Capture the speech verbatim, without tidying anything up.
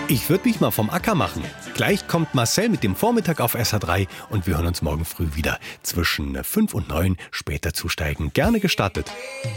Ich würde mich mal vom Acker machen. Gleich kommt Marcel mit dem Vormittag auf S H drei und wir hören uns morgen früh wieder. Zwischen fünf und neun später zusteigen. Gerne gestattet.